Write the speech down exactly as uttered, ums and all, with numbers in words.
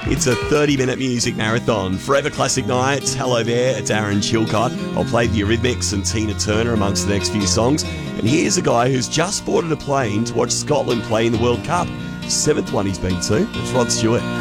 It's a thirty-minute music marathon. Forever Classic Nights, Hello There, it's Aaron Chilcott. I'll play the Eurythmics and Tina Turner amongst the next few songs. And here's a guy who's just boarded a plane to watch Scotland play in the World Cup. Seventh one he's been to. It's Rod Stewart.